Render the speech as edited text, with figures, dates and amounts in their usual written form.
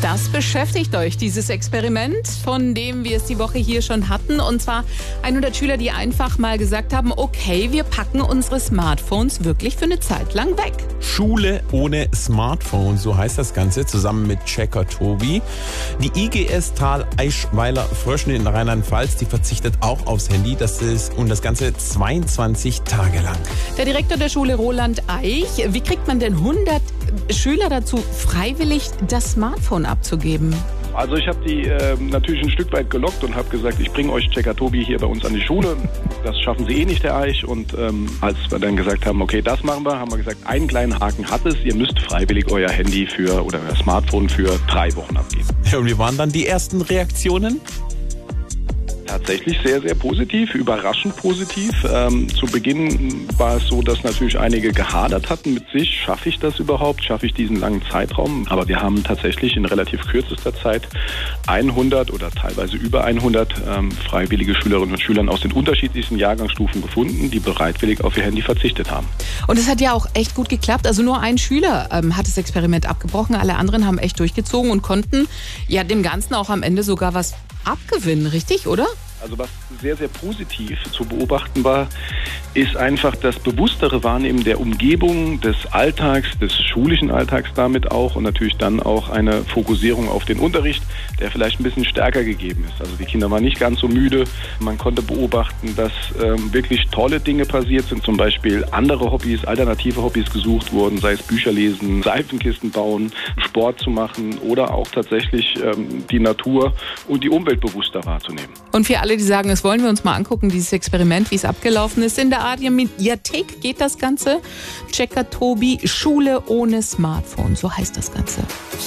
Das beschäftigt euch, dieses Experiment, von dem wir es die Woche hier schon hatten. Und zwar 100 Schüler, die einfach mal gesagt haben, okay, wir packen unsere Smartphones wirklich für eine Zeit lang weg. Schule ohne Smartphone, so heißt das Ganze, zusammen mit Checker Tobi. Die IGS Tal Eichweiler-Fröschen in Rheinland-Pfalz, die verzichtet auch aufs Handy. Das Ganze 22 Tage lang. Der Direktor der Schule Roland Eich, wie kriegt man denn 100 Schüler dazu, freiwillig das Smartphone abzugeben? Also ich habe die natürlich ein Stück weit gelockt und habe gesagt, ich bringe euch Checker Tobi hier bei uns an die Schule. Das schaffen sie eh nicht, Herr Eich. Und als wir dann gesagt haben, okay, das machen wir, haben wir gesagt, einen kleinen Haken hat es. Ihr müsst freiwillig euer Handy oder euer Smartphone für 3 Wochen abgeben. Ja, und wie waren dann die ersten Reaktionen? Tatsächlich sehr, sehr positiv, überraschend positiv. Zu Beginn war es so, dass natürlich einige gehadert hatten mit sich. Schaffe ich das überhaupt? Schaffe ich diesen langen Zeitraum? Aber wir haben tatsächlich in relativ kürzester Zeit 100 oder teilweise über 100 freiwillige Schülerinnen und Schüler aus den unterschiedlichsten Jahrgangsstufen gefunden, die bereitwillig auf ihr Handy verzichtet haben. Und es hat ja auch echt gut geklappt. Also nur ein Schüler hat das Experiment abgebrochen. Alle anderen haben echt durchgezogen und konnten ja dem Ganzen auch am Ende sogar was abgewinnen, richtig, oder? Also was sehr, sehr positiv zu beobachten war, ist einfach das bewusstere Wahrnehmen der Umgebung, des Alltags, des schulischen Alltags damit auch und natürlich dann auch eine Fokussierung auf den Unterricht, der vielleicht ein bisschen stärker gegeben ist. Also die Kinder waren nicht ganz so müde. Man konnte beobachten, dass wirklich tolle Dinge passiert sind, zum Beispiel andere Hobbys, alternative Hobbys gesucht wurden, sei es Bücher lesen, Seifenkisten bauen, Sport zu machen oder auch tatsächlich die Natur und die Umwelt bewusster wahrzunehmen. Und für alle, die sagen, das wollen wir uns mal angucken, dieses Experiment, wie es abgelaufen ist. In der Mediathek geht das Ganze. Checker Tobi, Schule ohne Smartphone, so heißt das Ganze.